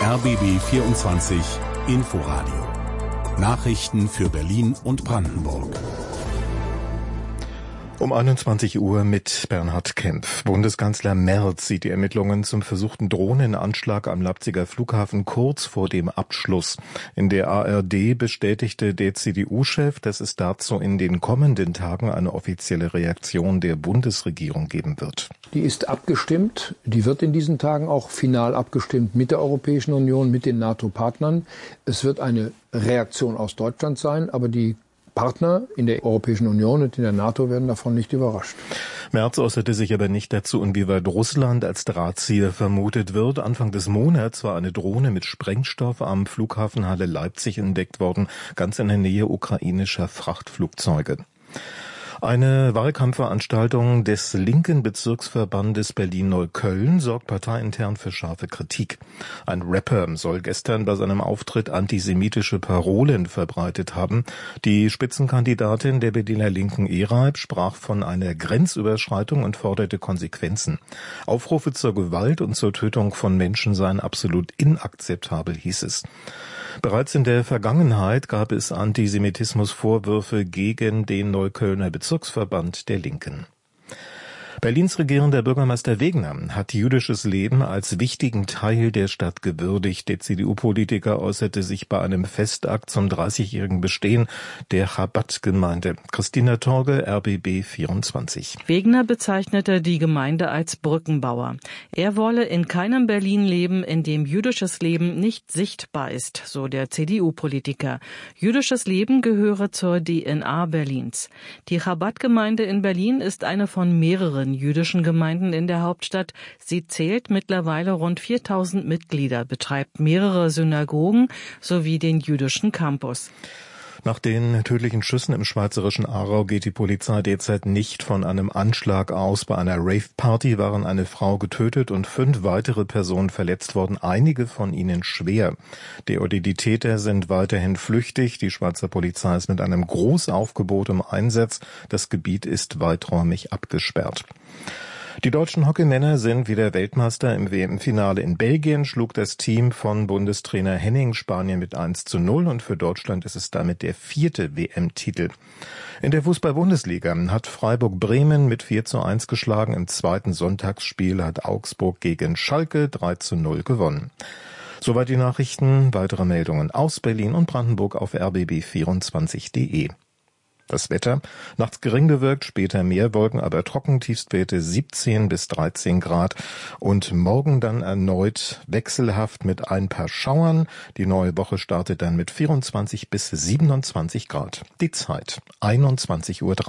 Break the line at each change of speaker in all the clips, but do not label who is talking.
RBB 24 Inforadio. Nachrichten für Berlin und Brandenburg.
Um 21 Uhr mit Bernhard Kempf. Bundeskanzler Merz sieht die Ermittlungen zum versuchten Drohnenanschlag am Leipziger Flughafen kurz vor dem Abschluss. In der ARD bestätigte der CDU-Chef, dass es dazu in den kommenden Tagen eine offizielle Reaktion der Bundesregierung geben wird.
Die ist abgestimmt. Die wird in diesen Tagen auch final abgestimmt mit der Europäischen Union, mit den NATO-Partnern. Es wird eine Reaktion aus Deutschland sein, aber die Partner in der Europäischen Union und in der NATO werden davon nicht überrascht.
Merz äußerte sich aber nicht dazu, inwieweit Russland als Drahtzieher vermutet wird. Anfang des Monats war eine Drohne mit Sprengstoff am Flughafen Halle Leipzig entdeckt worden, ganz in der Nähe ukrainischer Frachtflugzeuge. Eine Wahlkampfveranstaltung des linken Bezirksverbandes Berlin-Neukölln sorgt parteiintern für scharfe Kritik. Ein Rapper soll gestern bei seinem Auftritt antisemitische Parolen verbreitet haben. Die Spitzenkandidatin der Berliner Linken Ereib sprach von einer Grenzüberschreitung und forderte Konsequenzen. Aufrufe zur Gewalt und zur Tötung von Menschen seien absolut inakzeptabel, hieß es. Bereits in der Vergangenheit gab es Antisemitismusvorwürfe gegen den Neuköllner Bezirksverband der Linken. Berlins regierender Bürgermeister Wegner hat jüdisches Leben als wichtigen Teil der Stadt gewürdigt. Der CDU-Politiker äußerte sich bei einem Festakt zum 30-jährigen Bestehen der Chabad-Gemeinde. Christina Torge, RBB 24.
Wegner bezeichnete die Gemeinde als Brückenbauer. Er wolle in keinem Berlin leben, in dem jüdisches Leben nicht sichtbar ist, so der CDU-Politiker. Jüdisches Leben gehöre zur DNA Berlins. Die Chabad-Gemeinde in Berlin ist eine von mehreren jüdischen Gemeinden in der Hauptstadt. Sie zählt mittlerweile rund 4000 Mitglieder, betreibt mehrere Synagogen sowie den jüdischen Campus.
Nach den tödlichen Schüssen im schweizerischen Aarau geht die Polizei derzeit nicht von einem Anschlag aus. Bei einer Rave-Party waren eine Frau getötet und 5 weitere Personen verletzt worden, einige von ihnen schwer. Die Täter sind weiterhin flüchtig. Die Schweizer Polizei ist mit einem Großaufgebot im Einsatz. Das Gebiet ist weiträumig abgesperrt. Die deutschen Hockeymänner sind wieder Weltmeister. Im WM-Finale in Belgien schlug das Team von Bundestrainer Henning Spanien mit 1:0 und für Deutschland ist es damit der 4. WM-Titel. In der Fußball-Bundesliga hat Freiburg Bremen mit 4:1 geschlagen. Im zweiten Sonntagsspiel hat Augsburg gegen Schalke 3:0 gewonnen. Soweit die Nachrichten. Weitere Meldungen aus Berlin und Brandenburg auf rbb24.de. Das Wetter, nachts gering bewölkt, später mehr Wolken, aber trocken, Tiefstwerte 17 bis 13 Grad und morgen dann erneut wechselhaft mit ein paar Schauern. Die neue Woche startet dann mit 24 bis 27 Grad. Die Zeit 21:03 Uhr.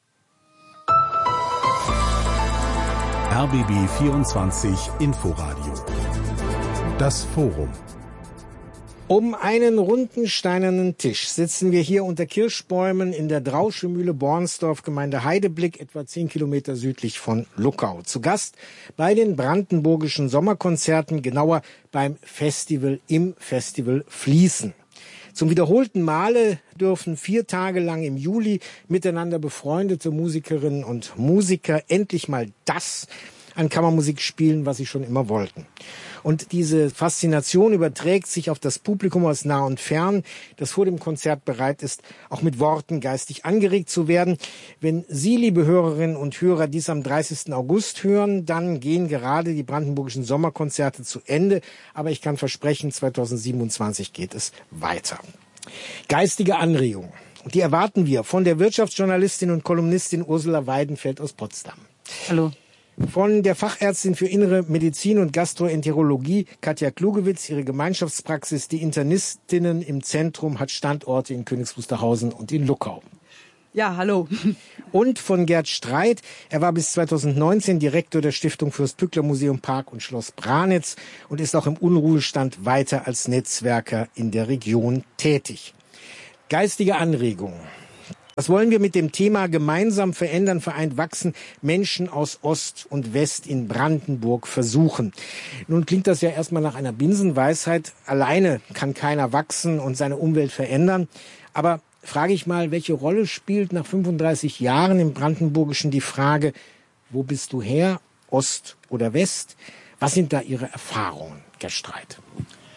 RBB 24 Inforadio. Das Forum.
Um einen runden steinernen Tisch sitzen wir hier unter Kirschbäumen in der Drauschemühle Bornsdorf, Gemeinde Heideblick, etwa 10 Kilometer südlich von Luckau. Zu Gast bei den brandenburgischen Sommerkonzerten, genauer beim Festival im Festival Fließen. Zum wiederholten Male dürfen 4 Tage lang im Juli miteinander befreundete Musikerinnen und Musiker endlich mal das an Kammermusik spielen, was sie schon immer wollten. Und diese Faszination überträgt sich auf das Publikum aus nah und fern, das vor dem Konzert bereit ist, auch mit Worten geistig angeregt zu werden. Wenn Sie, liebe Hörerinnen und Hörer, dies am 30. August hören, dann gehen gerade die brandenburgischen Sommerkonzerte zu Ende. Aber ich kann versprechen, 2027 geht es weiter. Geistige Anregungen. Die erwarten wir von der Wirtschaftsjournalistin und Kolumnistin Ursula Weidenfeld aus Potsdam.
Hallo.
Von der Fachärztin für Innere Medizin und Gastroenterologie Katja Klugewitz, ihre Gemeinschaftspraxis, die Internistinnen im Zentrum, hat Standorte in Königs Wusterhausen und in Luckau.
Ja, hallo.
Und von Gerd Streit, er war bis 2019 Direktor der Stiftung Fürst-Pückler Museum Park und Schloss Branitz und ist auch im Unruhestand weiter als Netzwerker in der Region tätig. Geistige Anregungen. Was wollen wir mit dem Thema gemeinsam verändern, vereint wachsen, Menschen aus Ost und West in Brandenburg versuchen? Nun klingt das ja erstmal nach einer Binsenweisheit. Alleine kann keiner wachsen und seine Umwelt verändern. Aber frage ich mal, welche Rolle spielt nach 35 Jahren im Brandenburgischen die Frage, wo bist du her, Ost oder West? Was sind da Ihre Erfahrungen, Gerd Streit?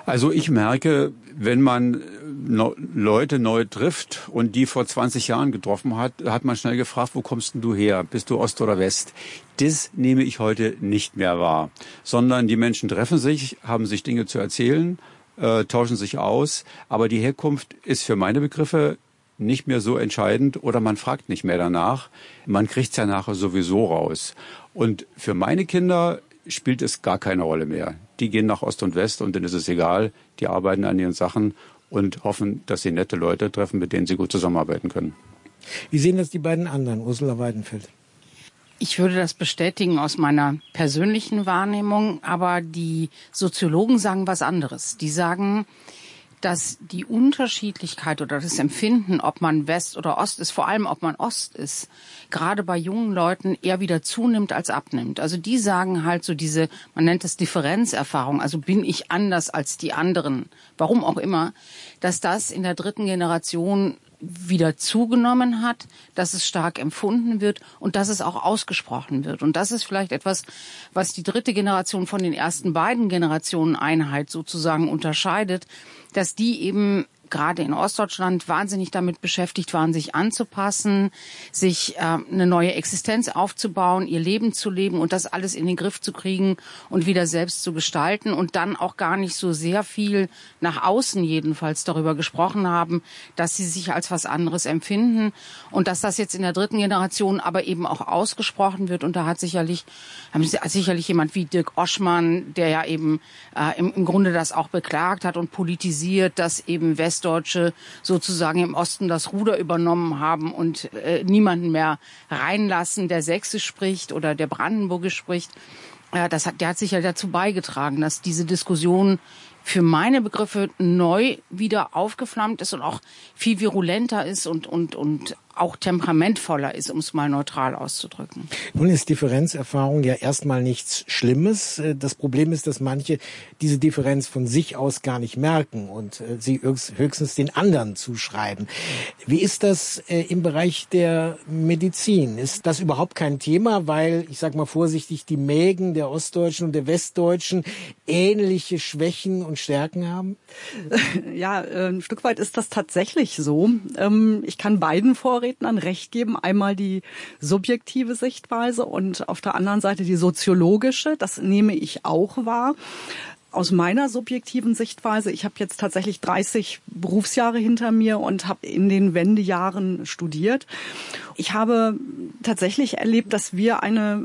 Also ich merke, wenn man Leute neu trifft und die vor 20 Jahren getroffen hat, hat man schnell gefragt, wo kommst denn du her? Bist du Ost oder West? Das nehme ich heute nicht mehr wahr, sondern die Menschen treffen sich, haben sich Dinge zu erzählen, tauschen sich aus, aber die Herkunft ist für meine Begriffe nicht mehr so entscheidend oder man fragt nicht mehr danach. Man kriegt es ja nachher sowieso raus. Und für meine Kinder spielt es gar keine Rolle mehr. Die gehen nach Ost und West und dann ist es egal. Die arbeiten an ihren Sachen und hoffen, dass sie nette Leute treffen, mit denen sie gut zusammenarbeiten können.
Wie sehen das die beiden anderen, Ursula Weidenfeld?
Ich würde das bestätigen aus meiner persönlichen Wahrnehmung, aber die Soziologen sagen was anderes. Die sagen, dass die Unterschiedlichkeit oder das Empfinden, ob man West oder Ost ist, vor allem ob man Ost ist, gerade bei jungen Leuten eher wieder zunimmt als abnimmt. Also die sagen halt so diese, man nennt es Differenzerfahrung, also bin ich anders als die anderen, warum auch immer, dass das in der dritten Generation wieder zugenommen hat, dass es stark empfunden wird und dass es auch ausgesprochen wird. Und das ist vielleicht etwas, was die dritte Generation von den ersten beiden Generationen Einheit sozusagen unterscheidet, dass die eben gerade in Ostdeutschland wahnsinnig damit beschäftigt waren, sich anzupassen, sich eine neue Existenz aufzubauen, ihr Leben zu leben und das alles in den Griff zu kriegen und wieder selbst zu gestalten und dann auch gar nicht so sehr viel nach außen jedenfalls darüber gesprochen haben, dass sie sich als was anderes empfinden und dass das jetzt in der dritten Generation aber eben auch ausgesprochen wird und da hat sicherlich jemand wie Dirk Oschmann, der ja eben im Grunde das auch beklagt hat und politisiert, dass eben Westdeutsche sozusagen im Osten das Ruder übernommen haben und niemanden mehr reinlassen, der Sächsisch spricht oder der Brandenburgisch spricht. Der hat sicher dazu beigetragen, dass diese Diskussion für meine Begriffe neu wieder aufgeflammt ist und auch viel virulenter ist und auch temperamentvoller ist, um es mal neutral auszudrücken.
Nun ist Differenzerfahrung ja erstmal nichts Schlimmes. Das Problem ist, dass manche diese Differenz von sich aus gar nicht merken und sie höchstens den anderen zuschreiben. Wie ist das im Bereich der Medizin? Ist das überhaupt kein Thema, weil, ich sage mal vorsichtig, die Mägen der Ostdeutschen und der Westdeutschen ähnliche Schwächen und Stärken haben?
Ja, ein Stück weit ist das tatsächlich so. Ich kann beiden Vorrednern recht geben. Einmal die subjektive Sichtweise und auf der anderen Seite die soziologische. Das nehme ich auch wahr. Aus meiner subjektiven Sichtweise, ich habe jetzt tatsächlich 30 Berufsjahre hinter mir und habe in den Wendejahren studiert. Ich habe tatsächlich erlebt, dass wir ein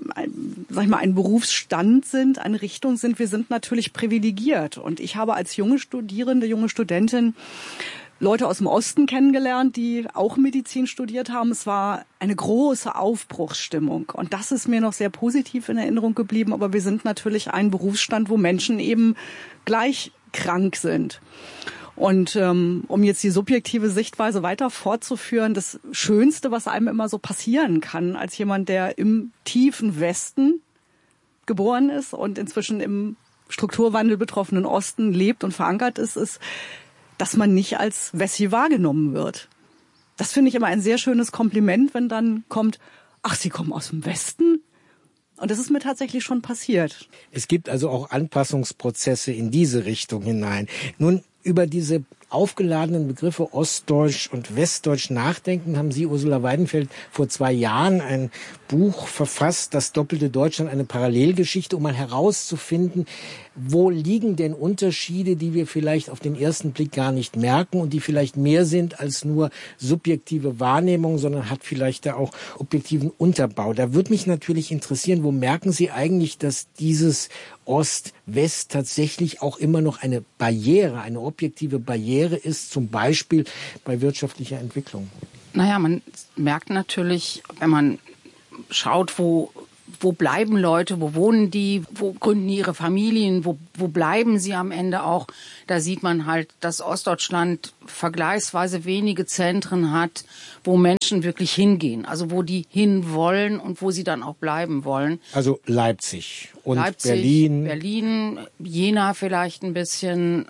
Berufsstand sind, eine Richtung sind. Wir sind natürlich privilegiert. Und ich habe als junge Studierende, junge Studentin Leute aus dem Osten kennengelernt, die auch Medizin studiert haben. Es war eine große Aufbruchsstimmung. Und das ist mir noch sehr positiv in Erinnerung geblieben. Aber wir sind natürlich ein Berufsstand, wo Menschen eben gleich krank sind. Und um jetzt die subjektive Sichtweise weiter fortzuführen, das Schönste, was einem immer so passieren kann, als jemand, der im tiefen Westen geboren ist und inzwischen im Strukturwandel betroffenen Osten lebt und verankert ist, dass man nicht als Wessi wahrgenommen wird. Das finde ich immer ein sehr schönes Kompliment, wenn dann kommt, ach, Sie kommen aus dem Westen? Und das ist mir tatsächlich schon passiert.
Es gibt also auch Anpassungsprozesse in diese Richtung hinein. Nun, über diese aufgeladenen Begriffe Ostdeutsch und Westdeutsch nachdenken, haben Sie, Ursula Weidenfeld, vor 2 Jahren ein Buch verfasst, Das doppelte Deutschland, eine Parallelgeschichte, um mal herauszufinden, wo liegen denn Unterschiede, die wir vielleicht auf den ersten Blick gar nicht merken und die vielleicht mehr sind als nur subjektive Wahrnehmung, sondern hat vielleicht da auch objektiven Unterbau. Da würde mich natürlich interessieren, wo merken Sie eigentlich, dass dieses Ost-West tatsächlich auch immer noch eine Barriere, eine objektive Barriere ist, zum Beispiel bei wirtschaftlicher Entwicklung?
Naja, man merkt natürlich, wenn man schaut, wo bleiben Leute, wo wohnen die, wo gründen die ihre Familien, wo bleiben sie am Ende auch. Da sieht man halt, dass Ostdeutschland vergleichsweise wenige Zentren hat, wo Menschen wirklich hingehen. Also wo die hinwollen und wo sie dann auch bleiben wollen.
Also Leipzig und Berlin.
Berlin, Jena vielleicht ein bisschen.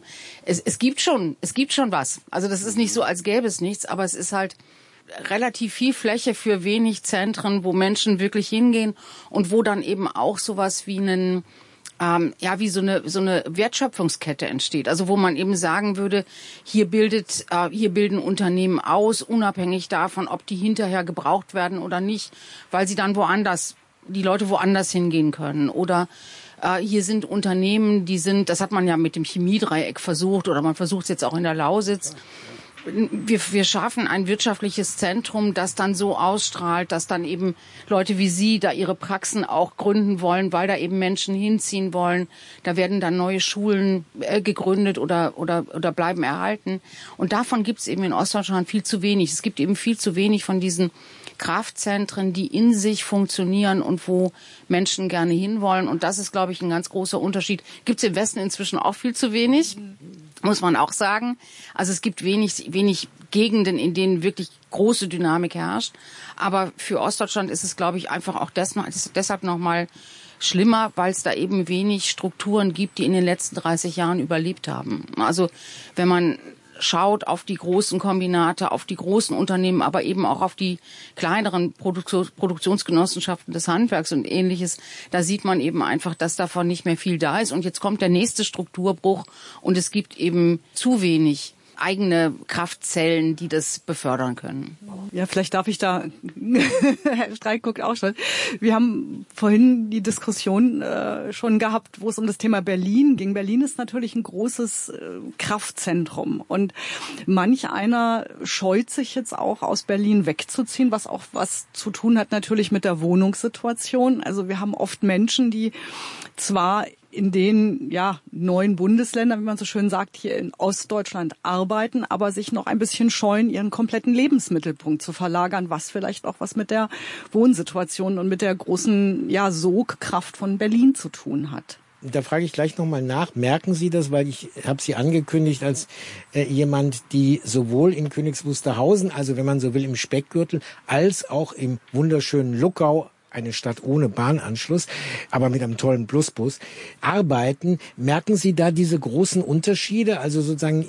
Es gibt schon was. Also das ist nicht so, als gäbe es nichts, aber es ist halt relativ viel Fläche für wenig Zentren, wo Menschen wirklich hingehen und wo dann eben auch sowas wie ein wie so eine Wertschöpfungskette entsteht. Also wo man eben sagen würde, hier bilden Unternehmen aus, unabhängig davon, ob die hinterher gebraucht werden oder nicht, weil sie dann die Leute woanders hingehen können. Oder hier sind Unternehmen, das hat man ja mit dem Chemiedreieck versucht, oder man versucht es jetzt auch in der Lausitz. Wir schaffen ein wirtschaftliches Zentrum, das dann so ausstrahlt, dass dann eben Leute wie Sie da ihre Praxen auch gründen wollen, weil da eben Menschen hinziehen wollen. Da werden dann neue Schulen gegründet oder bleiben erhalten. Und davon gibt es eben in Ostdeutschland viel zu wenig. Es gibt eben viel zu wenig von diesen Kraftzentren, die in sich funktionieren und wo Menschen gerne hinwollen. Und das ist, glaube ich, ein ganz großer Unterschied. Gibt es im Westen inzwischen auch viel zu wenig, muss man auch sagen. Also es gibt wenig Gegenden, in denen wirklich große Dynamik herrscht. Aber für Ostdeutschland ist es, glaube ich, einfach auch deshalb noch mal schlimmer, weil es da eben wenig Strukturen gibt, die in den letzten 30 Jahren überlebt haben. Also wenn man schaut auf die großen Kombinate, auf die großen Unternehmen, aber eben auch auf die kleineren Produktionsgenossenschaften des Handwerks und Ähnliches, da sieht man eben einfach, dass davon nicht mehr viel da ist. Und jetzt kommt der nächste Strukturbruch und es gibt eben zu wenig eigene Kraftzellen, die das befördern können.
Ja, vielleicht darf ich da, Herr Streik guckt auch schon. Wir haben vorhin die Diskussion schon gehabt, wo es um das Thema Berlin ging. Berlin ist natürlich ein großes Kraftzentrum und manch einer scheut sich jetzt auch aus Berlin wegzuziehen, was auch was zu tun hat natürlich mit der Wohnungssituation. Also wir haben oft Menschen, die zwar in den neuen Bundesländern, wie man so schön sagt, hier in Ostdeutschland arbeiten, aber sich noch ein bisschen scheuen, ihren kompletten Lebensmittelpunkt zu verlagern, was vielleicht auch was mit der Wohnsituation und mit der großen Sogkraft von Berlin zu tun hat.
Da frage ich gleich nochmal nach. Merken Sie das, weil ich habe Sie angekündigt als jemand, die sowohl in Königs Wusterhausen, also wenn man so will im Speckgürtel, als auch im wunderschönen Luckau, eine Stadt ohne Bahnanschluss, aber mit einem tollen Plusbus, arbeiten. Merken Sie da diese großen Unterschiede? Also sozusagen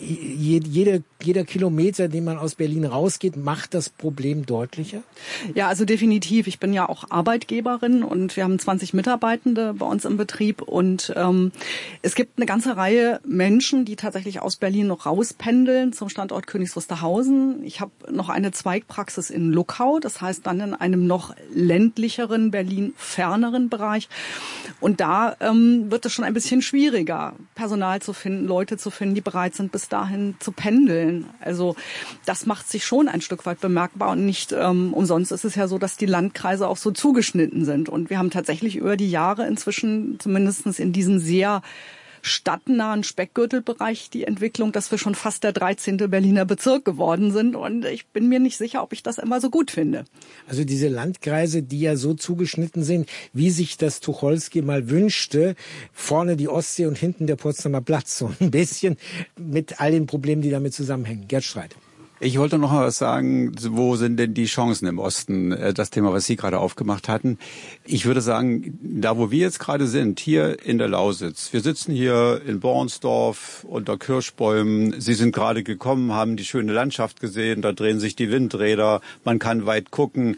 jeder Kilometer, den man aus Berlin rausgeht, macht das Problem deutlicher?
Ja, also definitiv. Ich bin ja auch Arbeitgeberin und wir haben 20 Mitarbeitende bei uns im Betrieb und es gibt eine ganze Reihe Menschen, die tatsächlich aus Berlin noch rauspendeln zum Standort Königs Wusterhausen. Ich habe noch eine Zweigpraxis in Luckau, das heißt dann in einem noch ländlicheren, Berlin ferneren Bereich. Und da wird es schon ein bisschen schwieriger, Personal zu finden, Leute zu finden, die bereit sind, bis dahin zu pendeln. Also das macht sich schon ein Stück weit bemerkbar und nicht umsonst ist es ja so, dass die Landkreise auch so zugeschnitten sind. Und wir haben tatsächlich über die Jahre inzwischen zumindest in diesem sehr stadtnahen Speckgürtelbereich die Entwicklung, dass wir schon fast der 13. Berliner Bezirk geworden sind. Und ich bin mir nicht sicher, ob ich das immer so gut finde.
Also diese Landkreise, die ja so zugeschnitten sind, wie sich das Tucholsky mal wünschte, vorne die Ostsee und hinten der Potsdamer Platz, so ein bisschen mit all den Problemen, die damit zusammenhängen. Gerd Streit.
Ich wollte noch mal was sagen, wo sind denn die Chancen im Osten, das Thema, was Sie gerade aufgemacht hatten. Ich würde sagen, da wo wir jetzt gerade sind, hier in der Lausitz, wir sitzen hier in Bornsdorf unter Kirschbäumen, Sie sind gerade gekommen, haben die schöne Landschaft gesehen, da drehen sich die Windräder, man kann weit gucken.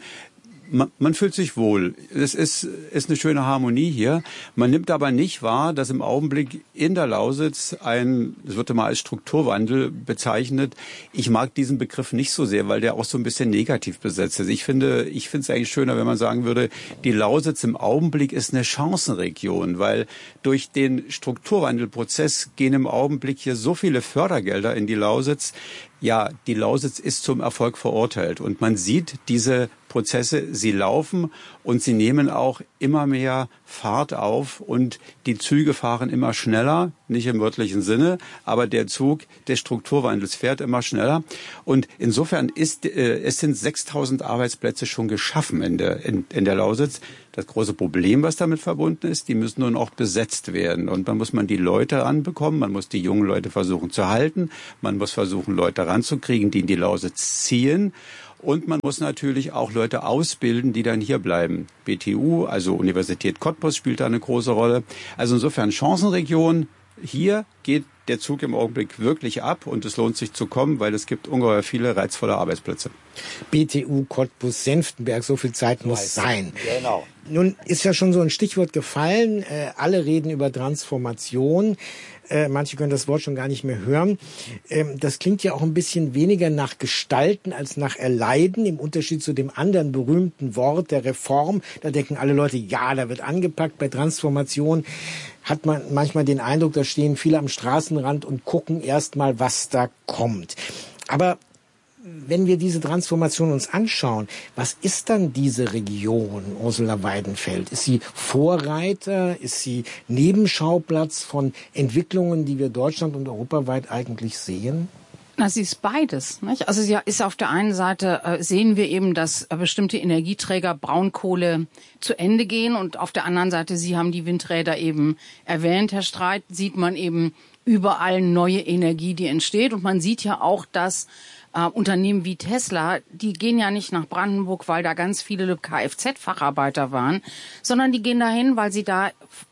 Man fühlt sich wohl. Es ist eine schöne Harmonie hier. Man nimmt aber nicht wahr, dass im Augenblick in der Lausitz es wird immer als Strukturwandel bezeichnet. Ich mag diesen Begriff nicht so sehr, weil der auch so ein bisschen negativ besetzt ist. Ich finde es eigentlich schöner, wenn man sagen würde, die Lausitz im Augenblick ist eine Chancenregion, weil durch den Strukturwandelprozess gehen im Augenblick hier so viele Fördergelder in die Lausitz. Ja, die Lausitz ist zum Erfolg verurteilt und man sieht diese Prozesse, sie laufen und sie nehmen auch immer mehr Fahrt auf und die Züge fahren immer schneller, nicht im wörtlichen Sinne, aber der Zug des Strukturwandels fährt immer schneller und insofern es sind 6.000 Arbeitsplätze schon geschaffen in der Lausitz. Das große Problem, was damit verbunden ist, die müssen nun auch besetzt werden und man muss die Leute ranbekommen, man muss die jungen Leute versuchen zu halten, man muss versuchen, Leute ranzukriegen, die in die Lausitz ziehen. Und man muss natürlich auch Leute ausbilden, die dann hier bleiben. BTU, also Universität Cottbus, spielt da eine große Rolle. Also insofern Chancenregion. Hier geht der Zug im Augenblick wirklich ab und es lohnt sich zu kommen, weil es gibt ungeheuer viele reizvolle Arbeitsplätze.
BTU Cottbus-Senftenberg, so viel Zeit muss sein.
Genau.
Nun ist ja schon so ein Stichwort gefallen, alle reden über Transformation. Manche können das Wort schon gar nicht mehr hören. Das klingt ja auch ein bisschen weniger nach Gestalten als nach Erleiden, im Unterschied zu dem anderen berühmten Wort der Reform. Da denken alle Leute, ja, da wird angepackt. Bei Transformation hat man manchmal den Eindruck, da stehen viele am Straßenrand und gucken erst mal, was da kommt. Aber wenn wir diese Transformation uns anschauen, was ist dann diese Region, Ursula Weidenfeld? Ist sie Vorreiter? Ist sie Nebenschauplatz von Entwicklungen, die wir deutschland- und europaweit eigentlich sehen?
Na, sie ist beides, nicht? Also sie ist auf der einen Seite, sehen wir eben, dass bestimmte Energieträger, Braunkohle, zu Ende gehen. Und auf der anderen Seite, Sie haben die Windräder eben erwähnt, Herr Streit, sieht man eben überall neue Energie, die entsteht. Und man sieht ja auch, dass Unternehmen wie Tesla, die gehen ja nicht nach Brandenburg, weil da ganz viele Kfz-Facharbeiter waren, sondern die gehen dahin, weil sie da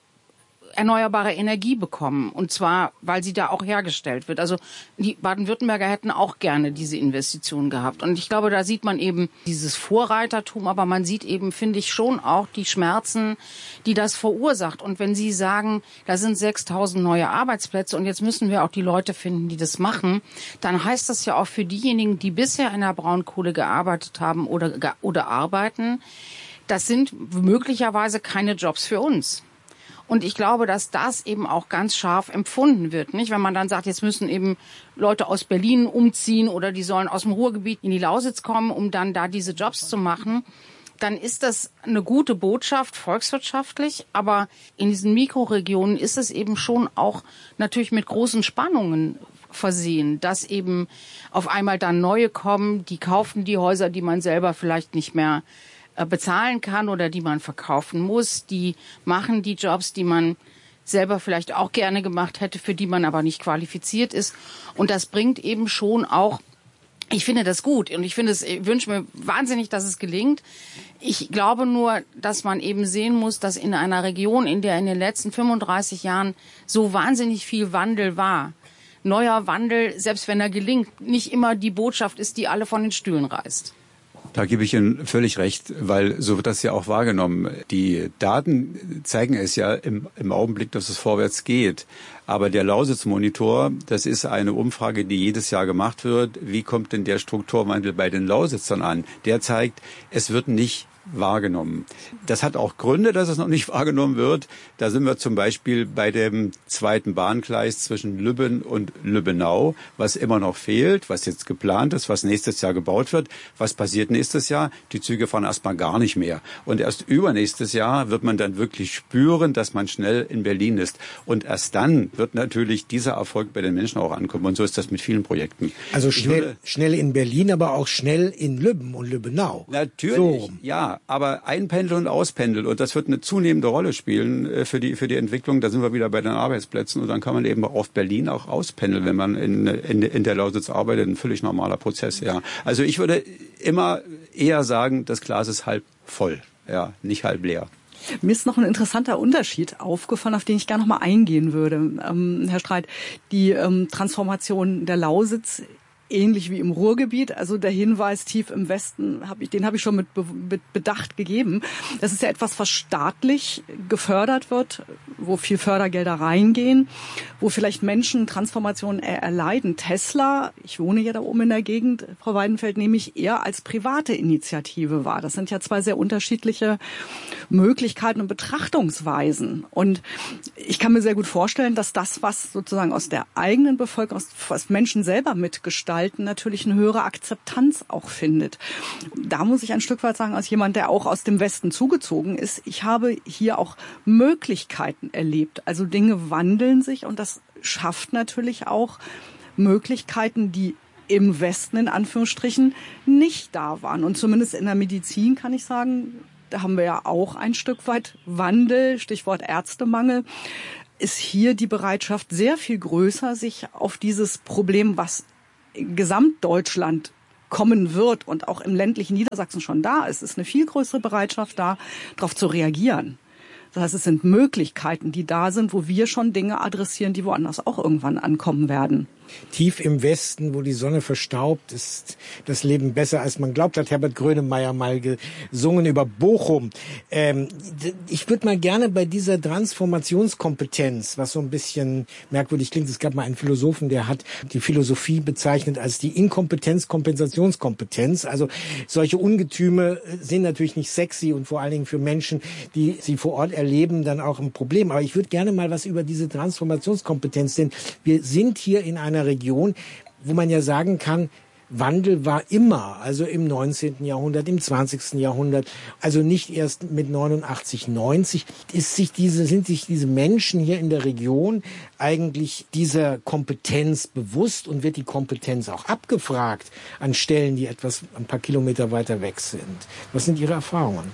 erneuerbare Energie bekommen. Und zwar, weil sie da auch hergestellt wird. Also die Baden-Württemberger hätten auch gerne diese Investitionen gehabt. Und ich glaube, da sieht man eben dieses Vorreitertum, aber man sieht eben, finde ich, schon auch die Schmerzen, die das verursacht. Und wenn Sie sagen, da sind 6.000 neue Arbeitsplätze und jetzt müssen wir auch die Leute finden, die das machen, dann heißt das ja auch für diejenigen, die bisher in der Braunkohle gearbeitet haben oder arbeiten, das sind möglicherweise keine Jobs für uns. Und ich glaube, dass das eben auch ganz scharf empfunden wird, nicht? Wenn man dann sagt, jetzt müssen eben Leute aus Berlin umziehen oder die sollen aus dem Ruhrgebiet in die Lausitz kommen, um dann da diese Jobs zu machen, dann ist das eine gute Botschaft volkswirtschaftlich. Aber in diesen Mikroregionen ist es eben schon auch natürlich mit großen Spannungen versehen, dass eben auf einmal dann neue kommen, die kaufen die Häuser, die man selber vielleicht nicht mehr bezahlen kann oder die man verkaufen muss, die machen die Jobs, die man selber vielleicht auch gerne gemacht hätte, für die man aber nicht qualifiziert ist. Und das bringt eben schon auch, ich finde das gut und ich wünsche mir wahnsinnig, dass es gelingt. Ich glaube nur, dass man eben sehen muss, dass in einer Region, in der in den letzten 35 Jahren so wahnsinnig viel Wandel war, neuer Wandel, selbst wenn er gelingt, nicht immer die Botschaft ist, die alle von den Stühlen reißt.
Da gebe ich Ihnen völlig recht, weil so wird das ja auch wahrgenommen. Die Daten zeigen es ja im Augenblick, dass es vorwärts geht. Aber der Lausitz-Monitor, das ist eine Umfrage, die jedes Jahr gemacht wird. Wie kommt denn der Strukturwandel bei den Lausitzern an? Der zeigt, es wird nicht wahrgenommen. Das hat auch Gründe, dass es noch nicht wahrgenommen wird. Da sind wir zum Beispiel bei dem zweiten Bahngleis zwischen Lübben und Lübbenau, was immer noch fehlt, was jetzt geplant ist, was nächstes Jahr gebaut wird. Was passiert nächstes Jahr? Die Züge fahren erstmal gar nicht mehr. Und erst übernächstes Jahr wird man dann wirklich spüren, dass man schnell in Berlin ist. Und erst dann wird natürlich dieser Erfolg bei den Menschen auch ankommen. Und so ist das mit vielen Projekten.
Also schnell in Berlin, aber auch schnell in Lübben und Lübbenau.
Natürlich,
so.
Ja. Aber Einpendeln und Auspendeln, und das wird eine zunehmende Rolle spielen für die Entwicklung. Da sind wir wieder bei den Arbeitsplätzen und dann kann man eben auf Berlin auch auspendeln, wenn man in der Lausitz arbeitet. Ein völlig normaler Prozess, ja. Also ich würde immer eher sagen, das Glas ist halb voll, ja, nicht halb leer.
Mir ist noch ein interessanter Unterschied aufgefallen, auf den ich gerne noch mal eingehen würde, Herr Streit. Die Transformation der Lausitz, ähnlich wie im Ruhrgebiet, also der Hinweis tief im Westen, den habe ich schon mit Bedacht gegeben. Das ist ja etwas, was staatlich gefördert wird, wo viel Fördergelder reingehen, wo vielleicht Menschen Transformationen erleiden. Tesla, ich wohne ja da oben in der Gegend, Frau Weidenfeld, nehme ich eher als private Initiative wahr. Das sind ja zwei sehr unterschiedliche Möglichkeiten und Betrachtungsweisen. Und ich kann mir sehr gut vorstellen, dass das, was sozusagen aus der eigenen Bevölkerung, was Menschen selber mitgestalten, natürlich eine höhere Akzeptanz auch findet. Da muss ich ein Stück weit sagen, als jemand, der auch aus dem Westen zugezogen ist, ich habe hier auch Möglichkeiten erlebt. Also Dinge wandeln sich und das schafft natürlich auch Möglichkeiten, die im Westen in Anführungsstrichen nicht da waren. Und zumindest in der Medizin kann ich sagen, da haben wir ja auch ein Stück weit Wandel, Stichwort Ärztemangel, ist hier die Bereitschaft sehr viel größer, sich auf dieses Problem, was Gesamtdeutschland kommen wird und auch im ländlichen Niedersachsen schon da ist, ist eine viel größere Bereitschaft da, darauf zu reagieren. Das heißt, es sind Möglichkeiten, die da sind, wo wir schon Dinge adressieren, die woanders auch irgendwann ankommen werden.
Tief im Westen, wo die Sonne verstaubt, ist das Leben besser, als man glaubt, hat Herbert Grönemeyer mal gesungen über Bochum. Ich würde mal gerne bei dieser Transformationskompetenz, was so ein bisschen merkwürdig klingt, es gab mal einen Philosophen, der hat die Philosophie bezeichnet als die Inkompetenz-Kompensationskompetenz. Also solche Ungetüme sind natürlich nicht sexy und vor allen Dingen für Menschen, die sie vor Ort erleben, dann auch ein Problem. Aber ich würde gerne mal was über diese Transformationskompetenz, denn wir sind hier in einer Region, wo man ja sagen kann, Wandel war immer, also im 19. Jahrhundert, im 20. Jahrhundert, also nicht erst mit 89, 90, sind sich diese Menschen hier in der Region eigentlich dieser Kompetenz bewusst und wird die Kompetenz auch abgefragt an Stellen, die ein paar Kilometer weiter weg sind. Was sind Ihre Erfahrungen?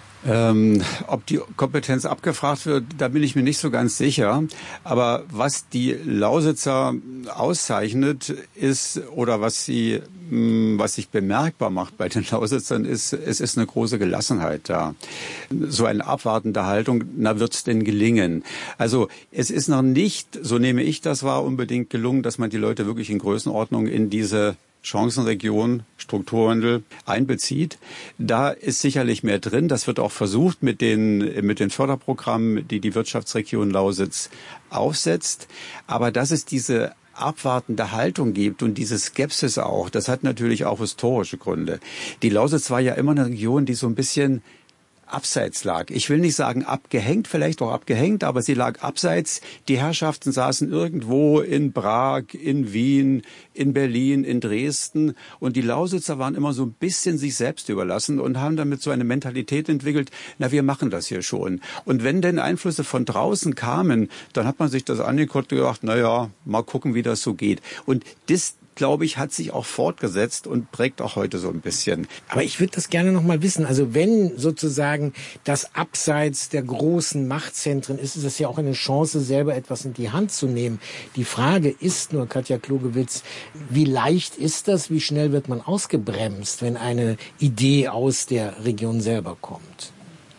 Ob die Kompetenz abgefragt wird, da bin ich mir nicht so ganz sicher. Aber was die Lausitzer auszeichnet ist, oder was sich bemerkbar macht bei den Lausitzern, ist, es ist eine große Gelassenheit da. So eine abwartende Haltung, na, wird's denn gelingen? Also es ist noch nicht, so nehme ich das wahr, unbedingt gelungen, dass man die Leute wirklich in Größenordnung in diese Chancenregion, Strukturwandel einbezieht. Da ist sicherlich mehr drin. Das wird auch versucht mit den Förderprogrammen, die die Wirtschaftsregion Lausitz aufsetzt. Aber dass es diese abwartende Haltung gibt und diese Skepsis auch, das hat natürlich auch historische Gründe. Die Lausitz war ja immer eine Region, die so ein bisschen abseits lag. Ich will nicht sagen abgehängt, vielleicht auch abgehängt, aber sie lag abseits. Die Herrschaften saßen irgendwo in Prag, in Wien, in Berlin, in Dresden, und die Lausitzer waren immer so ein bisschen sich selbst überlassen und haben damit so eine Mentalität entwickelt, na, wir machen das hier schon. Und wenn denn Einflüsse von draußen kamen, dann hat man sich das angeguckt und gedacht, na ja, mal gucken, wie das so geht. Und das, glaube ich, hat sich auch fortgesetzt und prägt auch heute so ein bisschen.
Aber ich würde das gerne noch mal wissen. Also wenn sozusagen das abseits der großen Machtzentren ist, ist es ja auch eine Chance, selber etwas in die Hand zu nehmen. Die Frage ist nur, Katja Klogewitz, wie leicht ist das, wie schnell wird man ausgebremst, wenn eine Idee aus der Region selber kommt?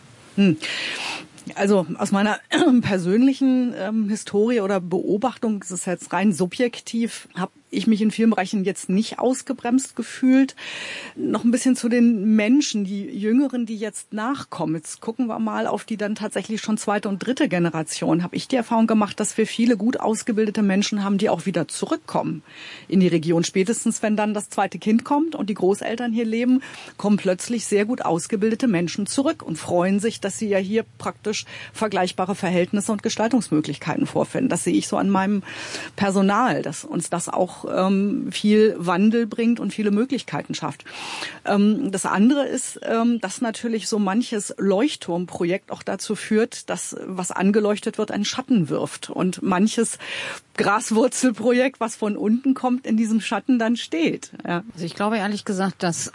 Also aus meiner persönlichen Historie oder Beobachtung, das ist jetzt rein subjektiv, habe ich mich in vielen Bereichen jetzt nicht ausgebremst gefühlt. Noch ein bisschen zu den Menschen, die Jüngeren, die jetzt nachkommen. Jetzt gucken wir mal auf die dann tatsächlich schon zweite und dritte Generation. Habe ich die Erfahrung gemacht, dass wir viele gut ausgebildete Menschen haben, die auch wieder zurückkommen in die Region. Spätestens, wenn dann das zweite Kind kommt und die Großeltern hier leben, kommen plötzlich sehr gut ausgebildete Menschen zurück und freuen sich, dass sie ja hier praktisch vergleichbare Verhältnisse und Gestaltungsmöglichkeiten vorfinden. Das sehe ich so an meinem Personal, dass uns das auch viel Wandel bringt und viele Möglichkeiten schafft. Das andere ist, dass natürlich so manches Leuchtturmprojekt auch dazu führt, dass was angeleuchtet wird, einen Schatten wirft und manches Graswurzelprojekt, was von unten kommt, in diesem Schatten dann steht. Ja.
Also ich glaube ehrlich gesagt, dass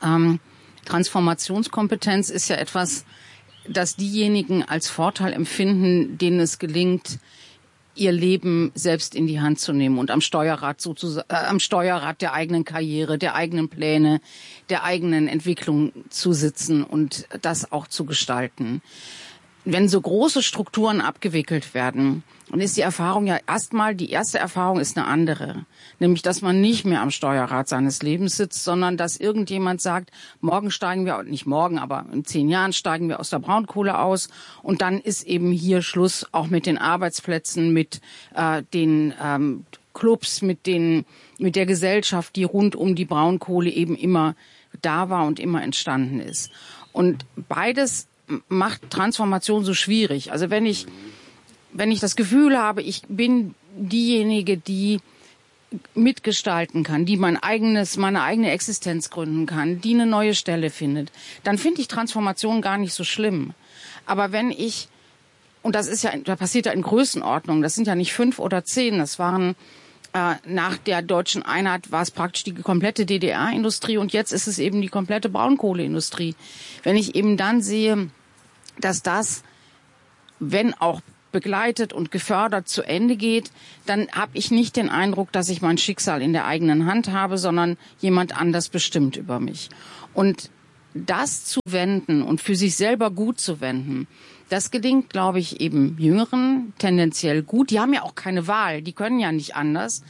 Transformationskompetenz ist ja etwas, das diejenigen als Vorteil empfinden, denen es gelingt, ihr Leben selbst in die Hand zu nehmen und am Steuerrad der eigenen Karriere, der eigenen Pläne, der eigenen Entwicklung zu sitzen und das auch zu gestalten. Wenn so große Strukturen abgewickelt werden, dann ist die Erfahrung ja die erste Erfahrung ist eine andere. Nämlich, dass man nicht mehr am Steuerrad seines Lebens sitzt, sondern dass irgendjemand sagt, morgen steigen wir, nicht morgen, aber in 10 Jahren steigen wir aus der Braunkohle aus und dann ist eben hier Schluss auch mit den Arbeitsplätzen, mit den Clubs, mit der Gesellschaft, die rund um die Braunkohle eben immer da war und immer entstanden ist. Und beides macht Transformation so schwierig. Also wenn ich das Gefühl habe, ich bin diejenige, die mitgestalten kann, die meine eigene Existenz gründen kann, die eine neue Stelle findet, dann finde ich Transformation gar nicht so schlimm. Aber wenn ich, und das passiert ja in Größenordnung, das sind ja nicht 5 oder 10, das waren nach der deutschen Einheit war es praktisch die komplette DDR-Industrie und jetzt ist es eben die komplette Braunkohleindustrie. Wenn ich eben dann sehe, dass das, wenn auch begleitet und gefördert zu Ende geht, dann habe ich nicht den Eindruck, dass ich mein Schicksal in der eigenen Hand habe, sondern jemand anders bestimmt über mich. Und das zu wenden und für sich selber gut zu wenden, das gelingt, glaube ich, eben Jüngeren tendenziell gut. Die haben ja auch keine Wahl, die können ja nicht anders.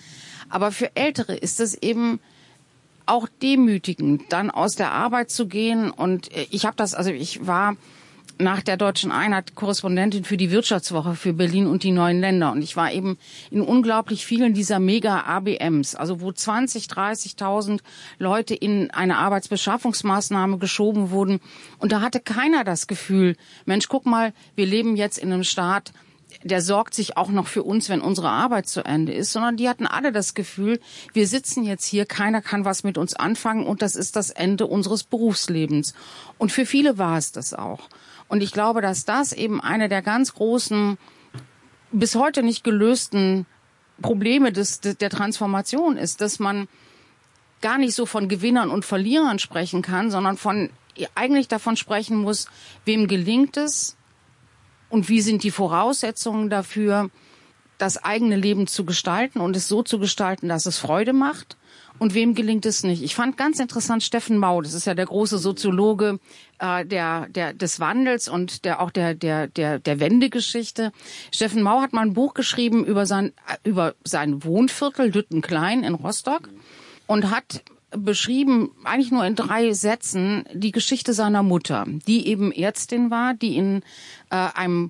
Aber für Ältere ist es eben auch demütigend, dann aus der Arbeit zu gehen. Und ich war nach der Deutschen Einheit Korrespondentin für die Wirtschaftswoche für Berlin und die neuen Länder. Und ich war eben in unglaublich vielen dieser Mega-ABMs, also wo 20.000, 30.000 Leute in eine Arbeitsbeschaffungsmaßnahme geschoben wurden. Und da hatte keiner das Gefühl, Mensch, guck mal, wir leben jetzt in einem Staat, der sorgt sich auch noch für uns, wenn unsere Arbeit zu Ende ist, sondern die hatten alle das Gefühl, wir sitzen jetzt hier, keiner kann was mit uns anfangen und das ist das Ende unseres Berufslebens. Und für viele war es das auch. Und ich glaube, dass das eben eine der ganz großen, bis heute nicht gelösten Probleme der Transformation ist, dass man gar nicht so von Gewinnern und Verlierern sprechen kann, sondern eigentlich davon sprechen muss, wem gelingt es und wie sind die Voraussetzungen dafür, das eigene Leben zu gestalten und es so zu gestalten, dass es Freude macht. Und wem gelingt es nicht? Ich fand ganz interessant Steffen Mau, das ist ja der große Soziologe des Wandels und der Wendegeschichte. Steffen Mau hat mal ein Buch geschrieben über sein Wohnviertel Lüttenklein in Rostock und hat beschrieben, eigentlich nur in 3 Sätzen, die Geschichte seiner Mutter, die eben Ärztin war, die in einem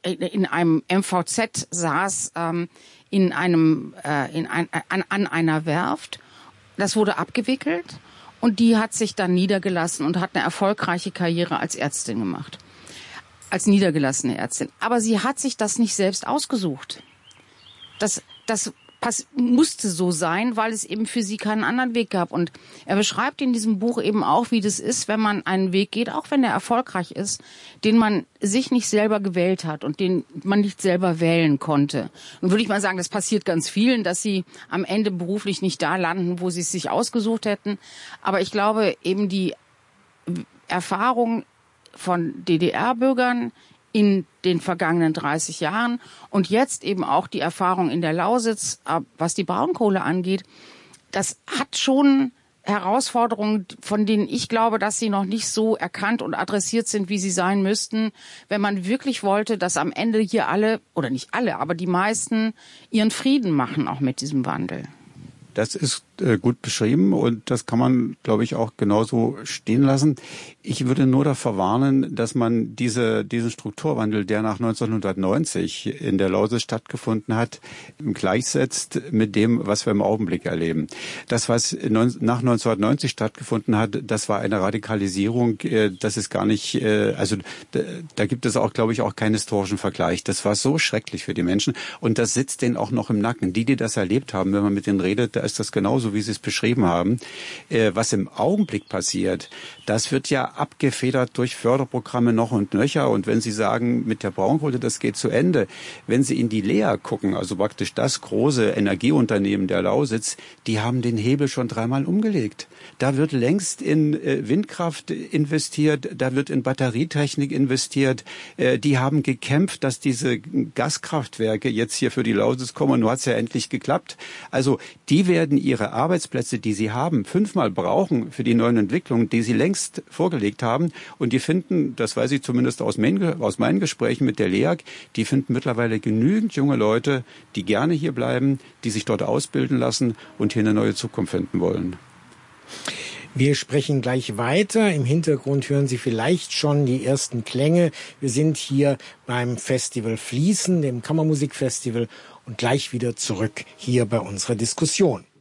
MVZ saß, an einer Werft. Das wurde abgewickelt und die hat sich dann niedergelassen und hat eine erfolgreiche Karriere als Ärztin gemacht. Als niedergelassene Ärztin. Aber sie hat sich das nicht selbst ausgesucht. Das musste so sein, weil es eben für sie keinen anderen Weg gab. Und er beschreibt in diesem Buch eben auch, wie das ist, wenn man einen Weg geht, auch wenn der erfolgreich ist, den man sich nicht selber gewählt hat und den man nicht selber wählen konnte. Und würde ich mal sagen, das passiert ganz vielen, dass sie am Ende beruflich nicht da landen, wo sie es sich ausgesucht hätten. Aber ich glaube, eben die Erfahrung von DDR-Bürgern in den vergangenen 30 Jahren und jetzt eben auch die Erfahrung in der Lausitz, was die Braunkohle angeht, das hat schon Herausforderungen, von denen ich glaube, dass sie noch nicht so erkannt und adressiert sind, wie sie sein müssten, wenn man wirklich wollte, dass am Ende hier alle, oder nicht alle, aber die meisten ihren Frieden machen, auch mit diesem Wandel.
Das ist gut beschrieben und das kann man, glaube ich, auch genauso stehen lassen. Ich würde nur davor warnen, dass man diesen Strukturwandel, der nach 1990 in der Lausitz stattgefunden hat, gleichsetzt mit dem, was wir im Augenblick erleben. Das, was nach 1990 stattgefunden hat, das war eine Radikalisierung, das ist gar nicht, da gibt es auch, glaube ich, auch keinen historischen Vergleich. Das war so schrecklich für die Menschen und das sitzt denen auch noch im Nacken. Die das erlebt haben, wenn man mit denen redet, da ist das genauso, wie Sie es beschrieben haben. Was im Augenblick passiert, das wird ja abgefedert durch Förderprogramme noch und nöcher. Und wenn Sie sagen, mit der Braunkohle, das geht zu Ende, wenn Sie in die Lea gucken, also praktisch das große Energieunternehmen der Lausitz, die haben den Hebel schon 3-mal umgelegt. Da wird längst in Windkraft investiert, da wird in Batterietechnik investiert. Die haben gekämpft, dass diese Gaskraftwerke jetzt hier für die Lausitz kommen. Und nun hat es ja endlich geklappt. Also die werden ihre Arbeitsplätze, die sie haben, 5-mal brauchen für die neuen Entwicklungen, die sie längst vorgelegt haben. Und die finden, das weiß ich zumindest aus meinen Gesprächen mit der LEAG, die finden mittlerweile genügend junge Leute, die gerne hier bleiben, die sich dort ausbilden lassen und hier eine neue Zukunft finden wollen.
Wir sprechen gleich weiter. Im Hintergrund hören Sie vielleicht schon die ersten Klänge. Wir sind hier beim Festival Fließen, dem Kammermusikfestival, und gleich wieder zurück hier bei unserer Diskussion.